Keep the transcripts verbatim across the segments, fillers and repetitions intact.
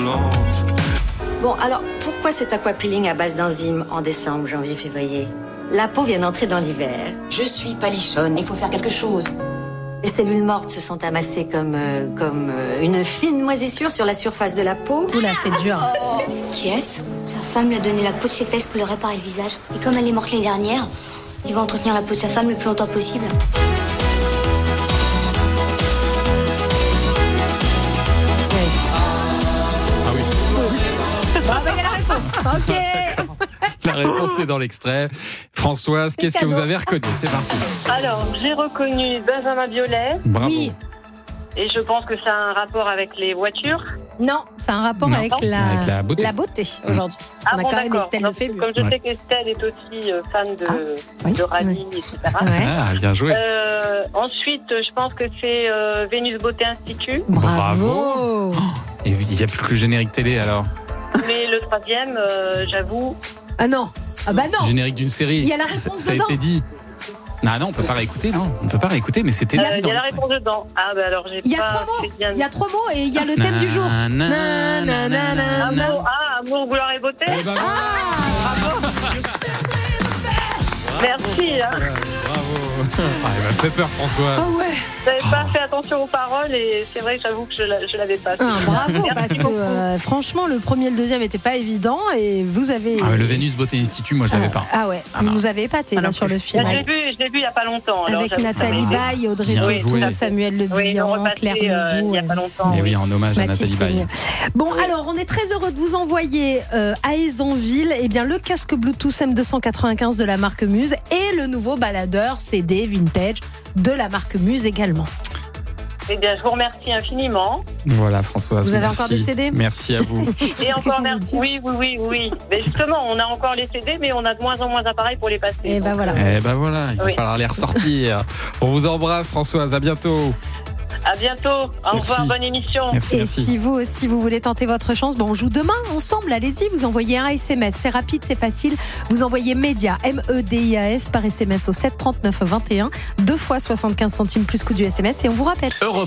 étonnante. Bon, alors, pourquoi cet aquapeeling à base d'enzymes en décembre, janvier, février ? La peau vient d'entrer dans l'hiver. Je suis palichonne, il faut faire quelque chose. Les cellules mortes se sont amassées comme, euh, comme euh, une fine moisissure sur la surface de la peau. Oula, c'est dur. Oh. Qui est-ce ? Sa femme lui a donné la peau de ses fesses pour lui réparer le visage. Et comme elle est morte l'année dernière, il va entretenir la peau de sa femme le plus longtemps possible. Ah oui. Ah bah, il y a la réponse. Ok. La réponse est dans l'extrait. Françoise, qu'est-ce que vous avez reconnu ? C'est parti. Alors, j'ai reconnu Benjamin Biolay. Bravo. Oui. Et je pense que ça a un rapport avec les voitures. Non, c'est un rapport Non. avec, la... Avec la beauté. la beauté aujourd'hui. Ah On a bon, quand même d'accord. Estelle Donc, Lefébure. Comme je Ouais. sais qu'Estelle est aussi euh, fan de, Ah, oui. de rallye, et cetera. Ouais. Ah, bien joué. Euh, ensuite, je pense que c'est euh, Vénus Beauté Institut. Bravo. Et il n'y a plus que le générique télé alors. Mais le troisième, euh, j'avoue. Ah non. Ah bah non. Générique d'une série. Il y a la Ça- réponse Ça a dedans. été dit. Non, non, on peut pas réécouter, non. On peut pas réécouter, mais c'était Euh, dit Il y dans a la l'extrait. réponse dedans. Ah, bah alors j'ai Il y a pas trois mots. fait bien. Il y a trois mots et il y a le thème du jour. Na, na, Na, na, na, na, na. Amour, ah, amour, gloire et beauté. Eh ben voilà. Merci. Hein. Bravo. Ah, il m'a fait peur, François. Ah ouais. J'avais pas fait attention aux paroles et c'est vrai que j'avoue que je, la- je l'avais pas. Ah, bravo, Merci parce que beaucoup. euh, franchement, le premier et le deuxième n'étaient pas évidents et vous avez. Ah, mais le Vénus Beauté Institut, moi je l'avais pas. Ah ouais, Ah vous non. nous avez épaté Ah là non sur plus. le film. Je l'ai vu, je l'ai vu il y a pas longtemps. alors Avec j'avoue que ça Nathalie m'a aidé. Baye, Audrey Bien Tautou, joué. Samuel Le Oui, ils Bihan, l'ont Claire repassé euh, il Moubou, y a pas longtemps. Et oui, en hommage à Mathilde Nathalie Baye. Seigner. Bon, alors, on est très heureux de vous envoyer euh, à Aizanville eh bien, le casque Bluetooth M deux cent quatre-vingt-quinze de la marque Muse et le nouveau baladeur C D vintage de la marque Muse également. Eh bien, je vous remercie infiniment. Voilà, Françoise. Vous avez merci. encore des C D ? Merci à vous. Et encore merci. Oui, oui, oui, oui. Mais justement, on a encore les C D, mais on a de moins en moins d'appareils pour les passer. Et ben Donc, voilà. euh, Eh ben voilà, il va Oui. falloir les ressortir. On vous embrasse, Françoise. À bientôt. À bientôt. Au revoir, Merci. bonne émission. Merci, Et merci. si vous aussi vous voulez tenter votre chance, bon, on joue demain ensemble, allez-y, vous envoyez un S M S, c'est rapide, c'est facile, vous envoyez média, M E D I A S par S M S au sept trente-neuf vingt et un, deux fois soixante-quinze centimes plus coût du S M S et on vous rappelle. Europe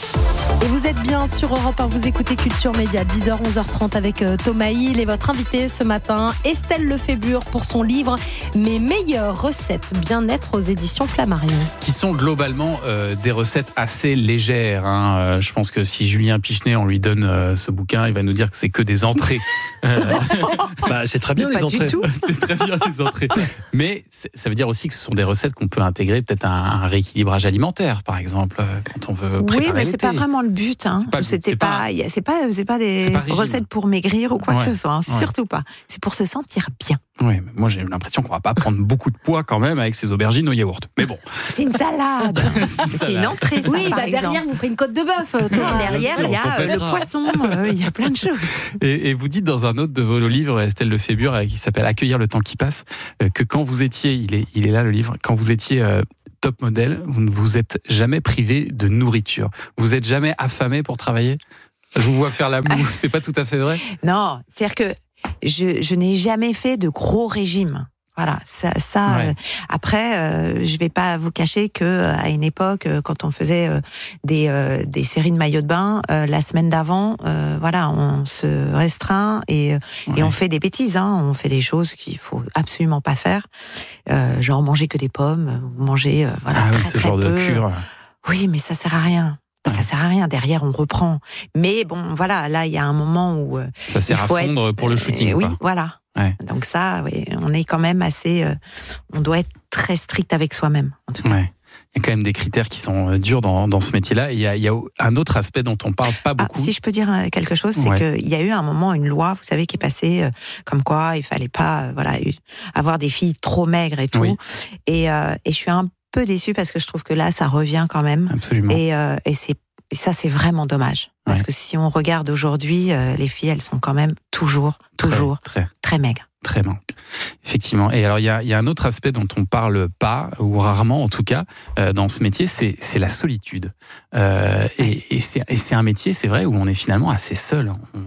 un. Et vous êtes bien sur Europe un, vous écoutez Culture Média, dix heures, onze heures trente avec euh, Thomas Hill et votre invité ce matin, Estelle Lefébure pour son livre Mes meilleures recettes bien-être aux éditions Flammarion. Qui sont globalement euh, des recettes assez légères. Hein. Euh, je pense que si Julien Pichenet, on lui donne euh, ce bouquin, il va nous dire que c'est que des entrées. Euh, Bah, c'est très bien les Pas entrées. du tout. c'est très bien les entrées. Mais c'est- ça veut dire aussi que ce sont des recettes qu'on peut intégrer peut-être à un, un rééquilibrage alimentaire, par exemple, euh, quand on veut préparer Oui, mais c'est l'été. pas vraiment le but. Hein. C'est pas le but, C'était c'est pas, pas- y a- c'est pas, c'est pas des C'est pas régime. recettes pour maigrir ou quoi Ouais, que ce soit. hein. ouais. Surtout pas. C'est pour se sentir bien. Oui, mais moi j'ai l'impression qu'on va pas prendre beaucoup de poids quand même avec ces aubergines au yaourt. Mais bon. C'est une salade. c'est une entrée. Ça, Oui, par bah derrière exemple. vous ferez une côte de bœuf. euh, Thomas. Non, derrière, il y a On euh, le complètera. poisson, euh, il y a plein de choses. Et, et vous dites dans un autre de vos livres, Estelle Lefébure, euh, qui s'appelle Accueillir le temps qui passe, euh, que quand vous étiez, il est, il est là le livre, quand vous étiez euh, top modèle, vous ne vous êtes jamais privé de nourriture. Vous êtes jamais affamé pour travailler. Je vous vois faire la moue, c'est pas tout à fait vrai. Non, c'est-à-dire que je, je n'ai jamais fait de gros régime. Voilà, ça. ça Ouais. euh, après, euh, je vais pas vous cacher que euh, à une époque, euh, quand on faisait euh, des euh, des séries de maillots de bain, euh, la semaine d'avant, euh, voilà, on se restreint et euh, Ouais. et on fait des bêtises. Hein, on fait des choses qu'il faut absolument pas faire. Euh, genre manger que des pommes, ou manger euh, voilà Ah oui, très, ce très genre peu. de cure. Oui, mais ça sert à rien. Ça Ouais. sert à rien. Derrière, on reprend. Mais bon, voilà, là, il y a un moment où euh, Ça sert il à faut fondre être- pour le shooting. euh, oui, quoi. voilà. Ouais. Donc ça, oui, on est quand même assez. euh, on doit être très strict avec soi-même. En tout cas. Ouais. Il y a quand même des critères qui sont euh, durs dans, dans ce métier-là. Et il y a, il y a un autre aspect dont on parle pas Ah, beaucoup. si je peux dire euh, quelque chose, c'est Ouais. qu'il y a eu un moment une loi, vous savez, qui est passée, euh, comme quoi il fallait pas, euh, voilà, eu- avoir des filles trop maigres et tout. Oui. Et, euh, et je suis un peu déçue parce que je trouve que là, ça revient quand même. Absolument. Et, euh, et c'est et ça, c'est vraiment dommage. Parce Ouais. que si on regarde aujourd'hui, euh, les filles, elles sont quand même toujours, toujours Très, très. très maigres. Très bien, effectivement. Et alors, il y a, il y a un autre aspect dont on parle pas, ou rarement en tout cas, euh, dans ce métier, c'est, c'est la solitude. Euh, et, et, c'est, et c'est un métier, c'est vrai, où on est finalement assez seul. On-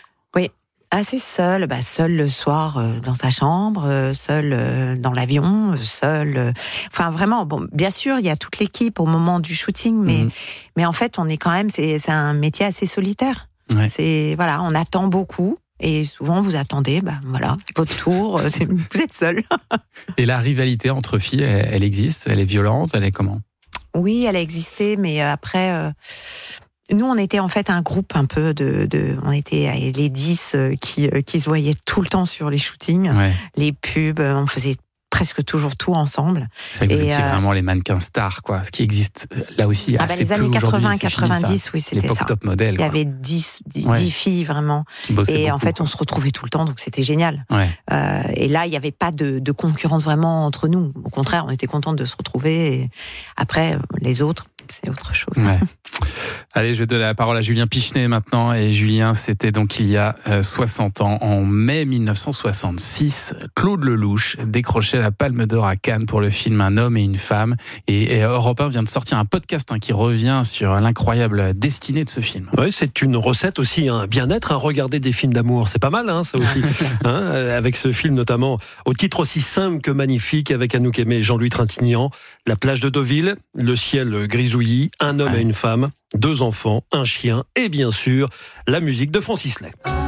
Assez seul, bah seul le soir euh, dans sa chambre, euh, seul euh, dans l'avion, euh, seul. euh, enfin vraiment, bon, bien sûr, il y a toute l'équipe au moment du shooting, mais Mhm. mais en fait, on est quand même, c'est c'est un métier assez solitaire. Ouais. C'est voilà, on attend beaucoup. Et souvent, vous attendez, bah voilà, votre tour, c'est, vous êtes seul. Et la rivalité entre filles, elle, elle existe, elle est violente, elle est comment ? Oui, elle a existé, mais après, euh, nous, on était en fait un groupe un peu de, de on était les dix qui qui se voyaient tout le temps sur les shootings, ouais. les pubs, on faisait presque toujours tout ensemble. C'est vrai que vous Et étiez euh, vraiment les mannequins stars, quoi. Ce qui existe là aussi ah assez bah les peu années aujourd'hui, quatre-vingts c'est quatre-vingt-dix, fini, oui, c'était l'époque ça. top modèle. Il y quoi. avait dix, dix, Ouais. dix filles vraiment. Qui bossaient Et beaucoup, en fait, quoi. on se retrouvait tout le temps, donc c'était génial. Ouais. Euh, et là, il n'y avait pas de, de concurrence vraiment entre nous. Au contraire, on était contentes de se retrouver. Et après, les autres, c'est autre chose. Ouais. Allez, je vais donner la parole à Julien Pichenet maintenant. Et Julien, c'était donc il y a euh, soixante ans, en mai mille neuf cent soixante-six, Claude Lelouch décrochait la Palme d'Or à Cannes pour le film Un homme et une femme. Et, et Europe un vient de sortir un podcast hein, qui revient sur l'incroyable destinée de ce film. Oui, c'est une recette aussi, un bien-être, hein, regarder des films d'amour, c'est pas mal, hein, ça aussi. hein, euh, avec ce film notamment, au titre aussi simple que magnifique, avec Anouk Aimée et Jean-Louis Trintignant, la plage de Deauville, le ciel grisouillis, un homme ouais. et une femme, deux enfants, un chien et bien sûr la musique de Francis Lay.